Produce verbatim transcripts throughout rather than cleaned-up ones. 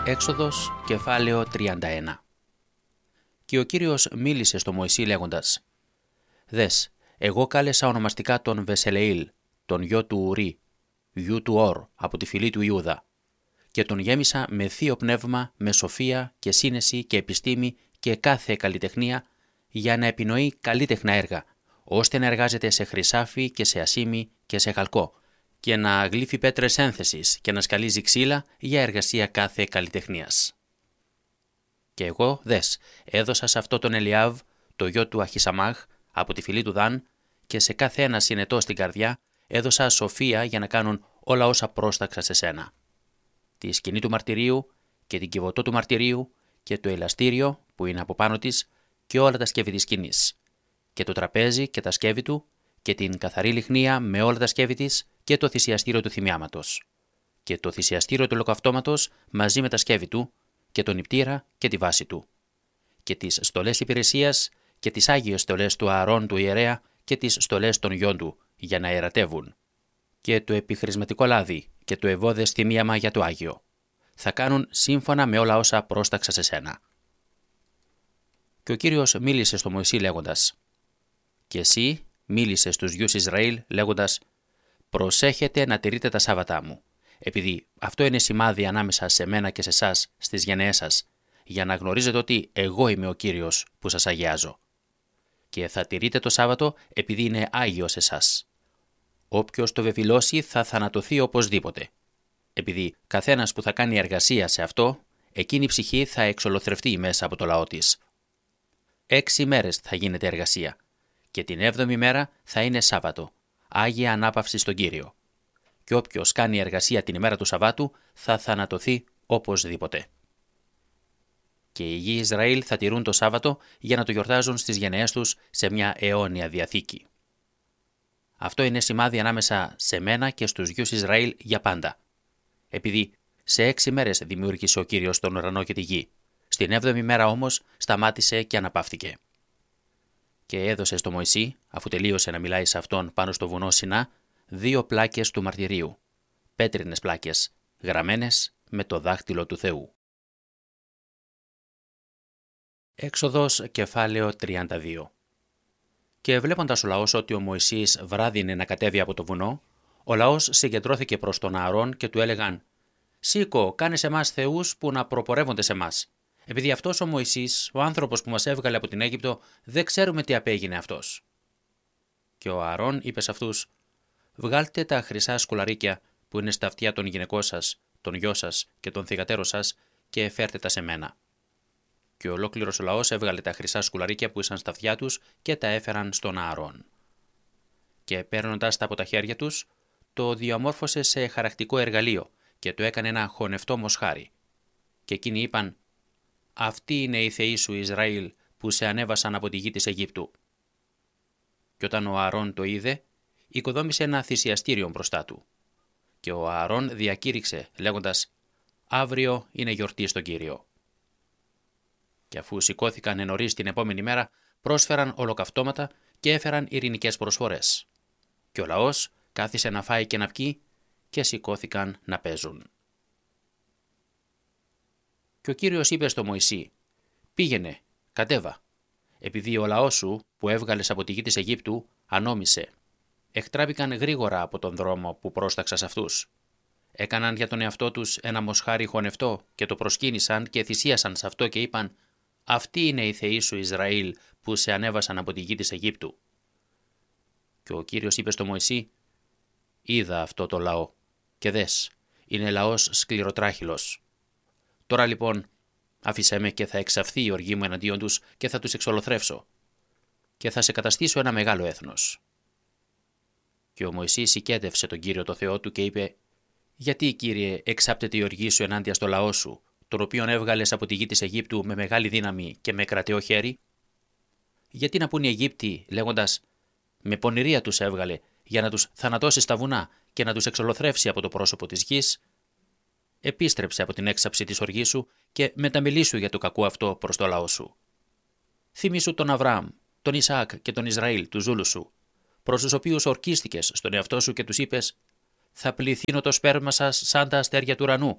Έξοδος, κεφάλαιο τριάντα ένα. Και ο Κύριος μίλησε στο Μωυσή λέγοντας: «Δες, εγώ κάλεσα ονομαστικά τον Βεσελεήλ, τον γιο του Ουρί, γιου του Ορ, από τη φυλή του Ιούδα, και τον γέμισα με θείο πνεύμα, με σοφία και σύνεση και επιστήμη και κάθε καλλιτεχνία, για να επινοεί καλήτεχνα έργα, ώστε να εργάζεται σε χρυσάφι και σε ασίμι και σε χαλκό, και να γλύφει πέτρες ένθεσης και να σκαλίζει ξύλα για εργασία κάθε καλλιτεχνίας. Και εγώ, δες, έδωσα σε αυτό τον Ελιάβ, το γιο του Αχισαμάχ, από τη φυλή του Δαν, και σε κάθε ένα συνετό στην καρδιά έδωσα σοφία για να κάνουν όλα όσα πρόσταξα σε σένα. Τη σκηνή του μαρτυρίου και την κυβωτό του μαρτυρίου και το ελαστήριο που είναι από πάνω της και όλα τα σκεύη της σκηνής, και το τραπέζι και τα σκεύη του και την καθαρή λιχνία με όλα τα σκεύη της και το θυσιαστήριο του θυμιάματος και το θυσιαστήριο του ολοκαυτώματος μαζί με τα σκεύη του και τον νηπτήρα και τη βάση του και τις στολές υπηρεσίας και τις άγιες στολές του Ααρών του ιερέα και τις στολές των γιών του για να ιερατεύουν και το επιχρησματικό λάδι και το ευώδες θυμίαμα για το Άγιο. Θα κάνουν σύμφωνα με όλα όσα πρόσταξα σε σένα». Και ο Κύριος μίλησε στο Μωυσή λέγοντας: «Και εσύ μίλησε στους γιους Ισραήλ λέγοντας: προσέχετε να τηρείτε τα Σάββατά μου, επειδή αυτό είναι σημάδι ανάμεσα σε μένα και σε εσάς στις γενναίες σας, για να γνωρίζετε ότι εγώ είμαι ο Κύριος που σας αγιάζω. Και θα τηρείτε το Σάββατο επειδή είναι άγιο σε εσάς. Όποιος το βεβηλώσει θα θανατωθεί οπωσδήποτε. Επειδή καθένας που θα κάνει εργασία σε αυτό, εκείνη η ψυχή θα εξολοθρευτεί μέσα από το λαό της. Έξι μέρες θα γίνεται εργασία, και την έβδομη μέρα θα είναι Σάββατο, Άγια Ανάπαυση στον Κύριο. Και όποιος κάνει εργασία την ημέρα του Σαββάτου θα θανατωθεί οπωσδήποτε. Και οι γη Ισραήλ θα τηρούν το Σάββατο για να το γιορτάζουν στις γενναίες τους σε μια αιώνια διαθήκη. Αυτό είναι σημάδι ανάμεσα σε μένα και στους γιους Ισραήλ για πάντα. Επειδή σε έξι μέρες δημιούργησε ο Κύριος τον ουρανό και τη γη, στην έβδομη μέρα όμως σταμάτησε και αναπαύθηκε. Και έδωσε στο Μωυσή, αφού τελείωσε να μιλάει σε αυτόν πάνω στο βουνό Σινά, δύο πλάκες του μαρτυρίου, πέτρινες πλάκες, γραμμένες με το δάχτυλο του Θεού. Έξοδος, κεφάλαιο τριάντα δύο. Και βλέποντας ο λαός ότι ο Μωυσής βράδυνε να κατέβει από το βουνό, ο λαός συγκεντρώθηκε προς τον Ααρών και του έλεγαν: «Σήκω, κάνε σε εμάς θεούς που να προπορεύονται σε εμάς. Επειδή αυτός ο Μωυσής, ο άνθρωπος που μας έβγαλε από την Αίγυπτο, δεν ξέρουμε τι απέγινε αυτός». Και ο Ααρών είπε σε αυτούς: «Βγάλτε τα χρυσά σκουλαρίκια που είναι στα αυτιά των γυναικών σας, των γιο σας και των θυγατέρων σας και φέρτε τα σε μένα». Και ολόκληρος ο λαός έβγαλε τα χρυσά σκουλαρίκια που ήσαν στα αυτιά τους και τα έφεραν στον Ααρών. Και παίρνοντας τα από τα χέρια τους, το διαμόρφωσε σε χαρακτικό εργαλείο και το έκανε ένα χωνευτό μοσχάρι. Και εκείνοι είπαν: «Αυτοί είναι οι θεοί σου Ισραήλ που σε ανέβασαν από τη γη της Αιγύπτου». Και όταν ο Ααρών το είδε, οικοδόμησε ένα θυσιαστήριο μπροστά του. Και ο Ααρών διακήρυξε λέγοντας: «Αύριο είναι γιορτή στον Κύριο». Και αφού σηκώθηκαν νωρίς την επόμενη μέρα, πρόσφεραν ολοκαυτώματα και έφεραν ειρηνικές προσφορές. Και ο λαός κάθισε να φάει και να πιει και σηκώθηκαν να παίζουν. Και ο Κύριος είπε στο Μωυσή: «Πήγαινε, κατέβα, επειδή ο λαός σου που έβγαλες από τη γη της Αιγύπτου ανόμισε. Εκτράπηκαν γρήγορα από τον δρόμο που πρόσταξα σε αυτούς. Έκαναν για τον εαυτό τους ένα μοσχάρι χωνευτό και το προσκύνησαν και θυσίασαν σε αυτό και είπαν: «Αυτοί είναι οι θεοί σου Ισραήλ που σε ανέβασαν από τη γη της Αιγύπτου». Και ο Κύριος είπε στο Μωυσή: «Είδα αυτό το λαό και δες, είναι λαός σκληροτράχυλος. Τώρα λοιπόν άφησέ με και θα εξαφθεί η οργή μου εναντίον τους και θα τους εξολοθρεύσω και θα σε καταστήσω ένα μεγάλο έθνος». Και ο Μωυσής οικέτευσε τον Κύριο το Θεό του και είπε: «Γιατί, Κύριε, εξάπτεται η οργή σου ενάντια στο λαό σου, τον οποίον έβγαλες από τη γη της Αιγύπτου με μεγάλη δύναμη και με κρατεό χέρι? Γιατί να πούν οι Αιγύπτιοι λέγοντας: με πονηρία τους έβγαλε για να τους θανατώσει στα βουνά και να τους εξολοθρεύσει από το πρόσωπο της γης? Επίστρεψε από την έξαψη της οργής σου και μεταμιλήσου για το κακό αυτό προς το λαό σου. Θυμήσου τον Αβραάμ, τον Ισαάκ και τον Ισραήλ, τους ζούλους σου, προς τους οποίους ορκίστηκες στον εαυτό σου και τους είπες: θα πληθύνω το σπέρμα σας σαν τα αστέρια του ουρανού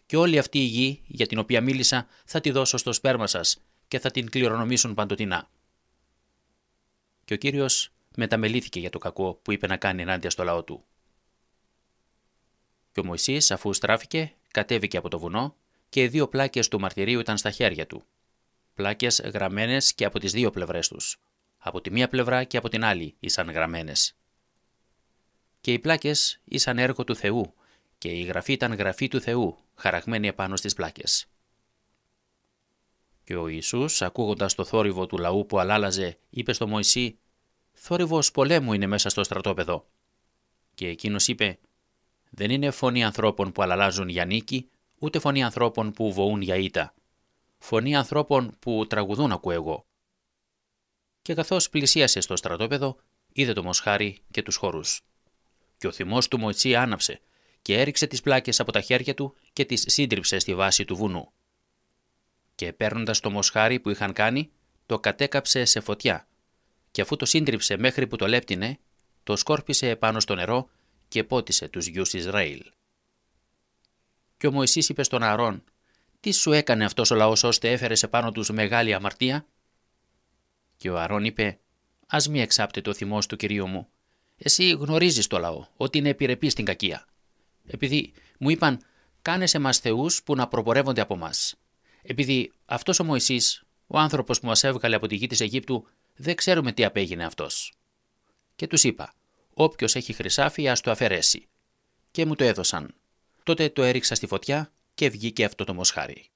και όλη αυτή η γη για την οποία μίλησα θα τη δώσω στο σπέρμα σας και θα την κληρονομήσουν παντοτινά». Και ο Κύριος μεταμελήθηκε για το κακό που είπε να κάνει ενάντια στο λαό του. Και ο Μωυσής, αφού στράφηκε, κατέβηκε από το βουνό και οι δύο πλάκες του μαρτυρίου ήταν στα χέρια του. Πλάκες γραμμένες και από τις δύο πλευρές τους. Από τη μία πλευρά και από την άλλη ήσαν γραμμένες. Και οι πλάκες ήσαν έργο του Θεού και η γραφή ήταν γραφή του Θεού, χαραγμένη επάνω στις πλάκες. Και ο Ιησούς, ακούγοντας το θόρυβο του λαού που αλάλαζε, είπε στο Μωυσή: «Θόρυβος πολέμου είναι μέσα στο στρατόπεδο». Και εκείνος είπε: «Δεν είναι φωνή ανθρώπων που αλαλάζουν για νίκη, ούτε φωνή ανθρώπων που βοούν για ήττα. Φωνή ανθρώπων που τραγουδούν ακούω εγώ». Και καθώς πλησίασε στο στρατόπεδο, είδε το μοσχάρι και τους χορούς. Και ο θυμός του Μωυσή άναψε και έριξε τις πλάκες από τα χέρια του και τις σύντριψε στη βάση του βουνού. Και παίρνοντας το μοσχάρι που είχαν κάνει, το κατέκαψε σε φωτιά, και αφού το σύντριψε μέχρι που το λέπτινε, το σκόρπισε επάνω στο νερό και πότισε τους γιους Ισραήλ. Και ο Μωυσής είπε στον Ααρών: «Τι σου έκανε αυτός ο λαός ώστε έφερες επάνω τους μεγάλη αμαρτία?» Και ο Ααρών είπε: «Ας μη εξάπτεται ο θυμός του Κυρίου μου. Εσύ γνωρίζεις το λαό, ότι είναι επιρρεπή στην κακία. Επειδή μου είπαν, κάνε σε μας θεούς που να προπορεύονται από μας. Επειδή αυτός ο Μωυσής, ο άνθρωπος που μας έβγαλε από τη γη της Αιγύπτου, δεν ξέρουμε τι απέγινε αυτός». Και τους είπα: «Όποιος έχει χρυσάφι ας το αφαιρέσει». Και μου το έδωσαν. Τότε το έριξα στη φωτιά και βγήκε αυτό το μοσχάρι.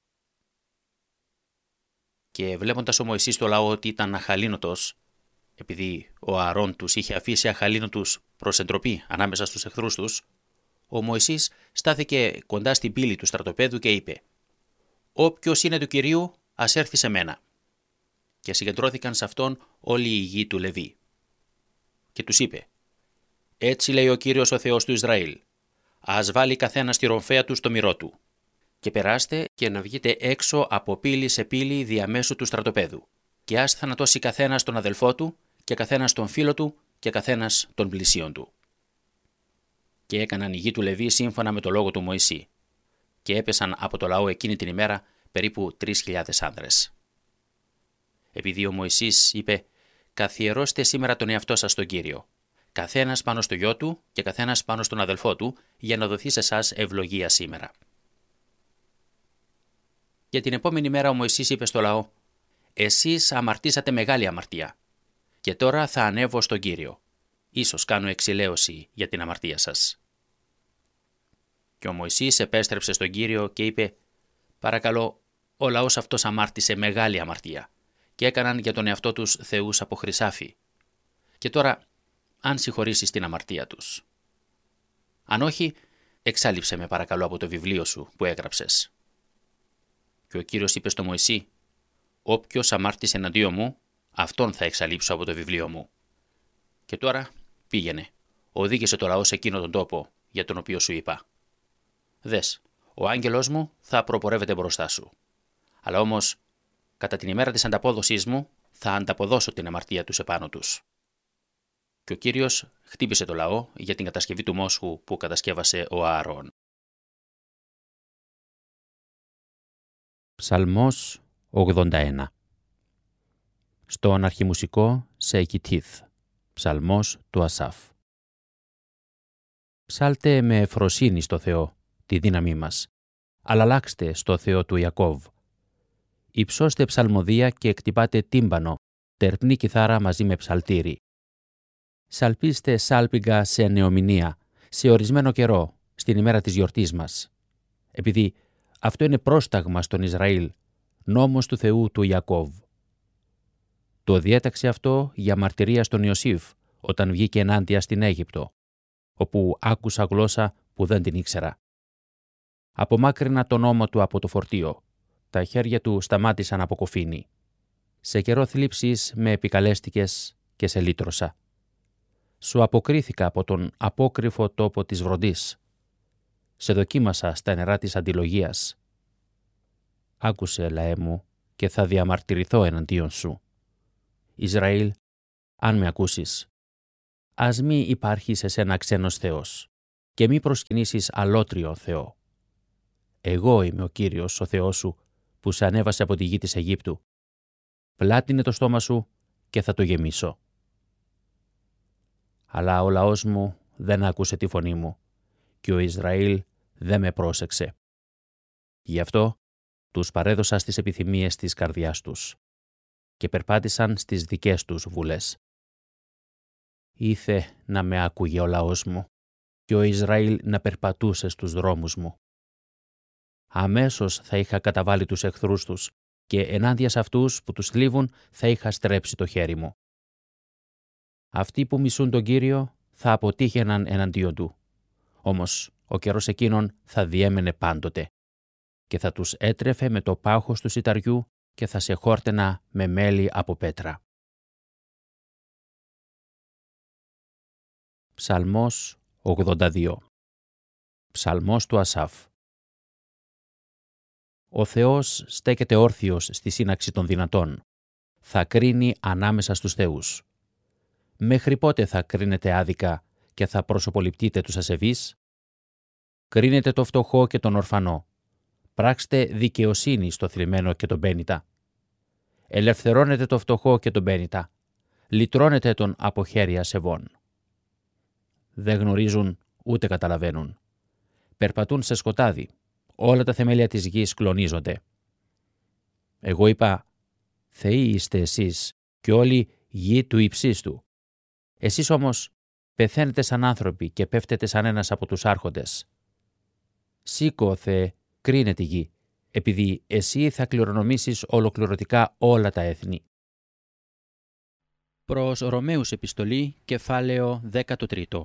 Και βλέποντας ο Μωυσής το λαό ότι ήταν αχαλήνοτος, επειδή ο Ααρών τους είχε αφήσει αχαλήνοτους προς εντροπή ανάμεσα στους εχθρούς τους, ο Μωυσής στάθηκε κοντά στην πύλη του στρατοπέδου και είπε: «Όποιος είναι του Κυρίου, ας έρθει σε μένα». Και συγκεντρώθηκαν σε αυτόν όλη η γη του Λεβί. Και τους είπε: «Έτσι λέει ο Κύριος ο Θεός του Ισραήλ, ας βάλει καθένα τη ρομφαία του στο μυρό του. Και περάστε και να βγείτε έξω από πύλη σε πύλη διαμέσου του στρατοπέδου. Και ας θανατώσει καθένας τον αδελφό του, και καθένας τον φίλο του, και καθένας τον πλησίον του». Και έκαναν οι γη του Λεβί σύμφωνα με το λόγο του Μωυσή. Και έπεσαν από το λαό εκείνη την ημέρα περίπου τρεις χιλιάδες άνδρες. Επειδή ο Μωυσής είπε: «Καθιερώστε σήμερα τον εαυτό σας στον Κύριο, καθένας πάνω στο γιο του και καθένας πάνω στον αδελφό του, για να δοθεί σε εσάς ευλογία σήμερα». Και την επόμενη μέρα ο Μωυσής είπε στο λαό: «Εσείς αμαρτήσατε μεγάλη αμαρτία. Και τώρα θα ανέβω στον Κύριο. Ίσως κάνω εξηλαίωση για την αμαρτία σας». Και ο Μωυσής επέστρεψε στον Κύριο και είπε: «Παρακαλώ, ο λαός αυτός αμάρτησε μεγάλη αμαρτία και έκαναν για τον εαυτό τους θεούς από χρυσάφι. Και τώρα, αν συγχωρήσεις την αμαρτία τους. Αν όχι, εξάλειψε με παρακαλώ από το βιβλίο σου που έγραψες». Και ο Κύριος είπε στο Μωυσή: «Όποιος αμάρτησε εναντίον μου, αυτόν θα εξαλείψω από το βιβλίο μου. Και τώρα πήγαινε, οδήγησε το λαό σε εκείνο τον τόπο για τον οποίο σου είπα. Δες, ο άγγελος μου θα προπορεύεται μπροστά σου. Αλλά όμως, κατά την ημέρα της ανταπόδοσής μου, θα ανταποδώσω την αμαρτία τους επάνω τους». Και ο Κύριος χτύπησε το λαό για την κατασκευή του μόσχου που κατασκεύασε ο Ααρών. Ψαλμός ογδόντα ένα. Στον αρχιμουσικό σε Εκιτήθ. Ψαλμός του Ασάφ. Ψάλτε με ευφροσύνη στο Θεό, τη δύναμή μας, αλλά αλλάξτε στο Θεό του Ιακώβ. Υψώστε ψαλμοδία και εκτυπάτε τύμπανο, τερπνή κιθάρα μαζί με ψαλτήρι. Σαλπίστε σάλπιγγα σε νεομηνία, σε ορισμένο καιρό, στην ημέρα της γιορτής μας. Επειδή αυτό είναι πρόσταγμα στον Ισραήλ, νόμος του Θεού του Ιακώβ. Το διέταξε αυτό για μαρτυρία στον Ιωσήφ, όταν βγήκε ενάντια στην Αίγυπτο, όπου άκουσα γλώσσα που δεν την ήξερα. Απομάκρυνα τον ώμο του από το φορτίο, τα χέρια του σταμάτησαν από κοφίνι. Σε καιρό θλίψης με επικαλέστηκες και σε λύτρωσα. Σου αποκρίθηκα από τον απόκρυφο τόπο της βροντής. Σε δοκίμασα στα νερά της αντιλογίας. Άκουσε, λαέ μου, και θα διαμαρτυρηθώ εναντίον σου. Ισραήλ, αν με ακούσεις, ας μη υπάρχει σε σένα ξένος Θεός και μη προσκυνήσεις αλότριο Θεό. «Εγώ είμαι ο Κύριος, ο Θεός σου, που σε ανέβασε από τη γη της Αιγύπτου. Πλάτινε το στόμα σου και θα το γεμίσω». Αλλά ο λαός μου δεν άκουσε τη φωνή μου και ο Ισραήλ δεν με πρόσεξε. Γι' αυτό τους παρέδωσα στις επιθυμίες της καρδιάς τους και περπάτησαν στις δικές τους βουλές. Ήθε να με άκουγε ο λαός μου και ο Ισραήλ να περπατούσε στους δρόμους μου. Αμέσως θα είχα καταβάλει τους εχθρούς τους και ενάντια σε αυτούς που τους θλίβουν θα είχα στρέψει το χέρι μου. Αυτοί που μισούν τον Κύριο θα αποτύχαιναν εναντίον του. Όμως ο καιρός εκείνων θα διέμενε πάντοτε και θα τους έτρεφε με το πάχος του σιταριού και θα σε χόρτενα με μέλι από πέτρα. Ψαλμός ογδόντα δύο. Ψαλμός του Ασάφ. Ο Θεός στέκεται όρθιος στη σύναξη των δυνατών. Θα κρίνει ανάμεσα στους θεούς. Μέχρι πότε θα κρίνετε άδικα και θα προσωποληπτείτε τους ασεβείς? Κρίνετε το φτωχό και τον ορφανό. Πράξτε δικαιοσύνη στο θλιμμένο και τον πένητα. Ελευθερώνετε το φτωχό και τον πένητα. Λυτρώνετε τον από χέρι ασεβών. Δεν γνωρίζουν ούτε καταλαβαίνουν. Περπατούν σε σκοτάδι. Όλα τα θεμέλια της γης κλονίζονται. Εγώ είπα, «Θεοί είστε εσείς και όλοι γη του υψίστου». Εσείς όμως πεθαίνετε σαν άνθρωποι και πέφτετε σαν ένας από τους άρχοντες. Σήκω, Θεέ, κρίνε τη γη, επειδή εσύ θα κληρονομήσεις ολοκληρωτικά όλα τα έθνη. Προς Ρωμαίους επιστολή, κεφάλαιο δεκατρία.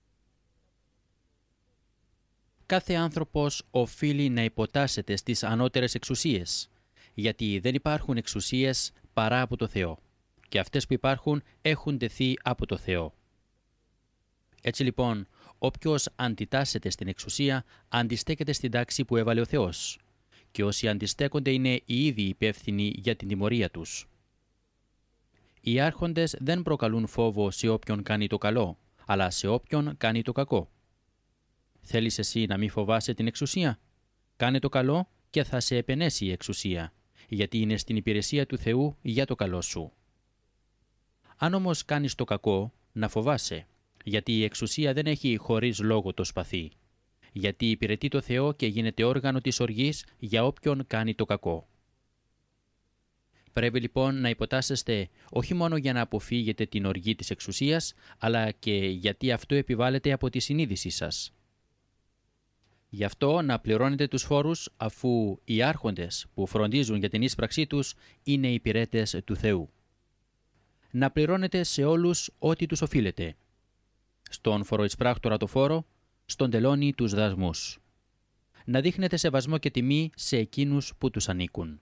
Κάθε άνθρωπος οφείλει να υποτάσσεται στις ανώτερες εξουσίες, γιατί δεν υπάρχουν εξουσίες παρά από το Θεό, και αυτές που υπάρχουν έχουν τεθεί από το Θεό. Έτσι λοιπόν, όποιος αντιτάσσεται στην εξουσία, αντιστέκεται στην τάξη που έβαλε ο Θεός, και όσοι αντιστέκονται είναι οι ίδιοι υπεύθυνοι για την τιμωρία τους. Οι άρχοντες δεν προκαλούν φόβο σε όποιον κάνει το καλό, αλλά σε όποιον κάνει το κακό. Θέλεις εσύ να μην φοβάσαι την εξουσία? Κάνε το καλό και θα σε επενέσει η εξουσία, γιατί είναι στην υπηρεσία του Θεού για το καλό σου. Αν όμως κάνεις το κακό, να φοβάσαι, γιατί η εξουσία δεν έχει χωρίς λόγο το σπαθί, γιατί υπηρετεί το Θεό και γίνεται όργανο της οργής για όποιον κάνει το κακό. Πρέπει λοιπόν να υποτάσσεστε όχι μόνο για να αποφύγετε την οργή της εξουσίας, αλλά και γιατί αυτό επιβάλλεται από τη συνείδησή σας. Γι' αυτό να πληρώνετε τους φόρους, αφού οι άρχοντες που φροντίζουν για την ίσπραξή τους είναι υπηρέτες του Θεού. Να πληρώνετε σε όλους ό,τι τους οφείλετε. Στον φοροεισπράκτορα το φόρο, στον τελώνη τους δασμούς. Να δείχνετε σεβασμό και τιμή σε εκείνους που τους ανήκουν.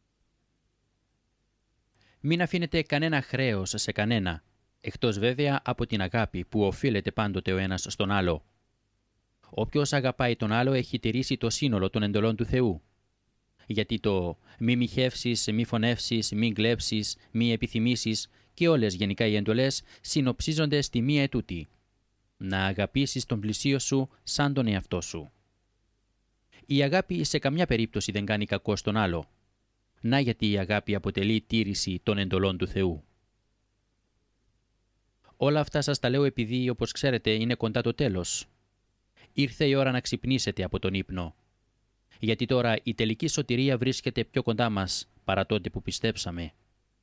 Μην αφήνετε κανένα χρέος σε κανένα, εκτός βέβαια από την αγάπη που οφείλεται πάντοτε ο ένας στον άλλο. Όποιος αγαπάει τον άλλο έχει τηρήσει το σύνολο των εντολών του Θεού. Γιατί το μη μοιχεύσεις, μη φωνεύσεις, μη κλέψεις, μη επιθυμήσεις και όλες γενικά οι εντολές συνοψίζονται στη μία ετούτη. Να αγαπήσεις τον πλησίο σου σαν τον εαυτό σου. Η αγάπη σε καμιά περίπτωση δεν κάνει κακό στον άλλο. Να γιατί η αγάπη αποτελεί τήρηση των εντολών του Θεού. Όλα αυτά σας τα λέω επειδή, όπως ξέρετε, είναι κοντά το τέλος. Ήρθε η ώρα να ξυπνήσετε από τον ύπνο. Γιατί τώρα η τελική σωτηρία βρίσκεται πιο κοντά μας παρά τότε που πιστέψαμε.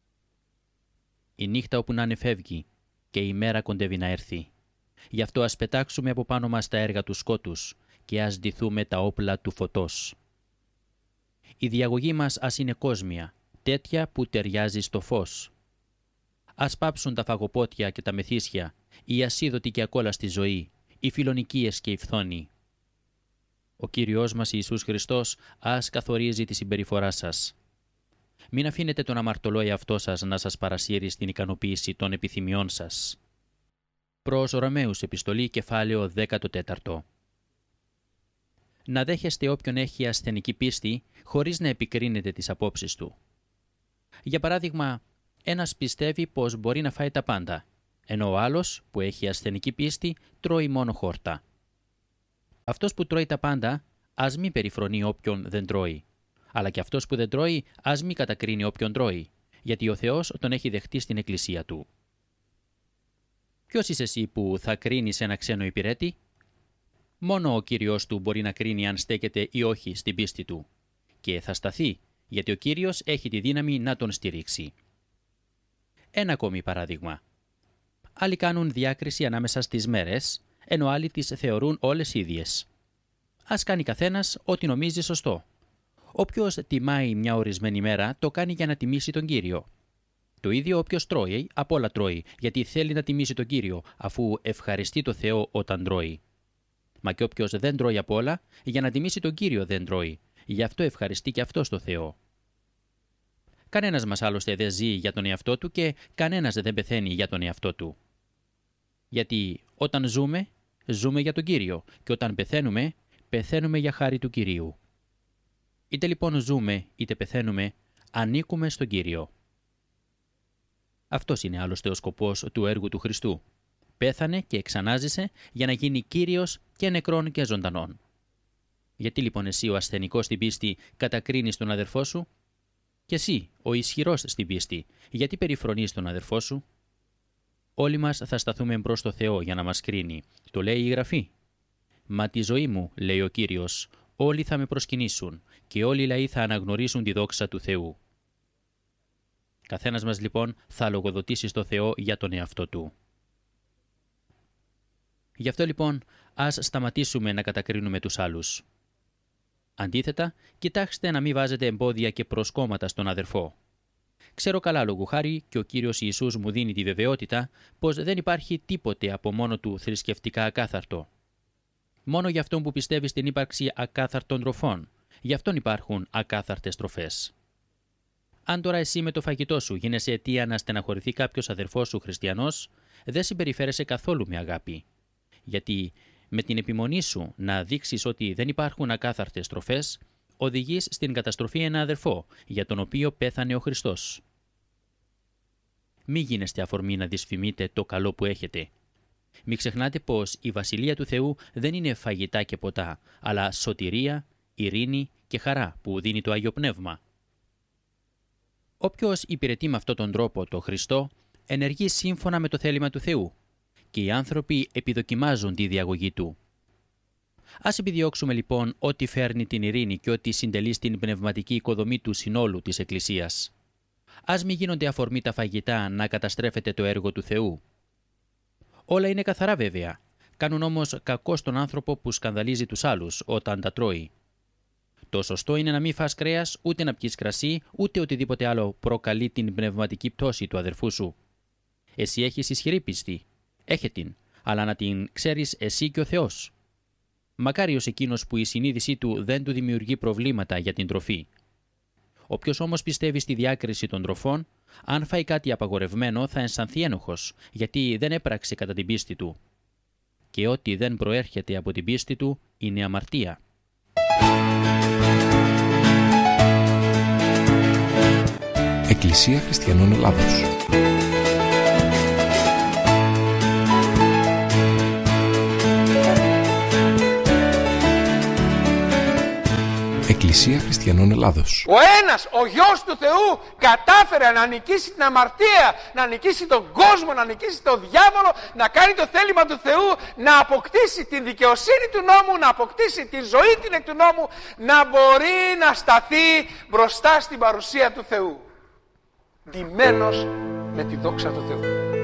Η νύχτα όπου να είναι φεύγει και η μέρα κοντεύει να έρθει. Γι' αυτό ας πετάξουμε από πάνω μας τα έργα του σκότους και ας ντυθούμε τα όπλα του φωτός. Η διαγωγή μας ας είναι κόσμια, τέτοια που ταιριάζει στο φως. Ας πάψουν τα φαγοπότια και τα μεθύσια, η ασίδωτη και ακόλαστη ζωή, οι φιλονικίες και οι φθόνοι. Ο Κύριος μας Ιησούς Χριστός ας καθορίζει τη συμπεριφορά σας. Μην αφήνετε τον αμαρτωλό εαυτό σας να σας παρασύρει στην ικανοποίηση των επιθυμιών σας. Προς Ρωμαίους επιστολή, κεφάλαιο δεκατέσσερα. Να δέχεστε όποιον έχει ασθενική πίστη, χωρίς να επικρίνετε τις απόψεις του. Για παράδειγμα, ένας πιστεύει πως μπορεί να φάει τα πάντα, ενώ ο άλλος που έχει ασθενική πίστη τρώει μόνο χόρτα. Αυτός που τρώει τα πάντα, ας μη περιφρονεί όποιον δεν τρώει. Αλλά και αυτός που δεν τρώει, ας μη κατακρίνει όποιον τρώει, γιατί ο Θεός τον έχει δεχτεί στην εκκλησία του. Ποιος είσαι εσύ που θα κρίνεις ένα ξένο υπηρέτη? Μόνο ο Κύριος του μπορεί να κρίνει αν στέκεται ή όχι στην πίστη του. Και θα σταθεί, γιατί ο Κύριος έχει τη δύναμη να τον στηρίξει. Ένα ακόμη παράδειγμα. Άλλοι κάνουν διάκριση ανάμεσα στις μέρες, ενώ άλλοι τις θεωρούν όλες ίδιες. Ας κάνει καθένας ό,τι νομίζει σωστό. Όποιος τιμάει μια ορισμένη μέρα, το κάνει για να τιμήσει τον Κύριο. Το ίδιο όποιος τρώει, απ' όλα τρώει, γιατί θέλει να τιμήσει τον Κύριο, αφού ευχαριστεί το Θεό όταν τρώει. Μα και όποιος δεν τρώει απ' όλα, για να τιμήσει τον Κύριο δεν τρώει, γι' αυτό ευχαριστεί και αυτός το Θεό. Κανένας μας άλλωστε δεν ζει για τον εαυτό του και κανένας δεν πεθαίνει για τον εαυτό του. Γιατί όταν ζούμε, ζούμε για τον Κύριο και όταν πεθαίνουμε, πεθαίνουμε για χάρη του Κυρίου. Είτε λοιπόν ζούμε είτε πεθαίνουμε, ανήκουμε στον Κύριο. Αυτός είναι άλλωστε ο σκοπός του έργου του Χριστού. Πέθανε και εξανάζησε για να γίνει Κύριος και νεκρών και ζωντανών. Γιατί λοιπόν εσύ ο ασθενικός στην πίστη κατακρίνεις τον αδερφό σου? Και εσύ ο ισχυρός στην πίστη, γιατί περιφρονείς τον αδερφό σου? Όλοι μας θα σταθούμε μπρος στο Θεό για να μας κρίνει. Το λέει η Γραφή. «Μα τη ζωή μου», λέει ο Κύριος, «όλοι θα με προσκυνήσουν και όλοι οι λαοί θα αναγνωρίσουν τη δόξα του Θεού». Καθένας μας λοιπόν θα λογοδοτήσει στο Θεό για τον εαυτό του. Γι' αυτό λοιπόν ας σταματήσουμε να κατακρίνουμε τους άλλους. Αντίθετα, κοιτάξτε να μην βάζετε εμπόδια και προσκόμματα στον αδερφό. Ξέρω καλά λόγου χάρη και ο Κύριος Ιησούς μου δίνει τη βεβαιότητα πως δεν υπάρχει τίποτε από μόνο του θρησκευτικά ακάθαρτο. Μόνο για αυτόν που πιστεύει στην ύπαρξη ακάθαρτων τροφών, γι' αυτόν υπάρχουν ακάθαρτες τροφές. Αν τώρα εσύ με το φαγητό σου γίνεσαι αιτία να στεναχωρηθεί κάποιος αδερφός σου χριστιανός, δεν συμπεριφέρεσαι καθόλου με αγάπη. Γιατί με την επιμονή σου να δείξεις ότι δεν υπάρχουν ακάθαρτες τροφές, οδηγείς στην καταστροφή ένα αδερφό, για τον οποίο πέθανε ο Χριστός. Μη γίνεστε αφορμή να δυσφημείτε το καλό που έχετε. Μην ξεχνάτε πως η Βασιλεία του Θεού δεν είναι φαγητά και ποτά, αλλά σωτηρία, ειρήνη και χαρά που δίνει το Άγιο Πνεύμα. Όποιος υπηρετεί με αυτόν τον τρόπο το Χριστό, ενεργεί σύμφωνα με το θέλημα του Θεού και οι άνθρωποι επιδοκιμάζουν τη διαγωγή του. Ας επιδιώξουμε λοιπόν ό,τι φέρνει την ειρήνη και ό,τι συντελεί στην πνευματική οικοδομή του συνόλου της Εκκλησίας. Ας μην γίνονται αφορμή τα φαγητά να καταστρέφεται το έργο του Θεού. Όλα είναι καθαρά βέβαια, κάνουν όμως κακό στον άνθρωπο που σκανδαλίζει τους άλλους όταν τα τρώει. Το σωστό είναι να μην φας κρέας, ούτε να πιεις κρασί, ούτε οτιδήποτε άλλο προκαλεί την πνευματική πτώση του αδερφού σου. Εσύ έχεις ισχυρή πίστη. Έχε την, αλλά να την ξέρεις εσύ και ο Θεός. Μακάριος εκείνος που η συνείδησή του δεν του δημιουργεί προβλήματα για την τροφή. Όποιος όμως πιστεύει στη διάκριση των τροφών, αν φάει κάτι απαγορευμένο θα αισθανθεί ένοχος, γιατί δεν έπραξε κατά την πίστη του. Και ό,τι δεν προέρχεται από την πίστη του είναι αμαρτία. Εκκλησία Χριστιανών Ελλάδος. Εκκλησία Χριστιανών Ελλάδος. Ο ένας, ο Γιος του Θεού, κατάφερε να νικήσει την αμαρτία, να νικήσει τον κόσμο, να νικήσει τον διάβολο, να κάνει το θέλημα του Θεού, να αποκτήσει την δικαιοσύνη του νόμου, να αποκτήσει τη ζωή την εκ του νόμου, να μπορεί να σταθεί μπροστά στην παρουσία του Θεού. Ντυμένος με τη δόξα του Θεού.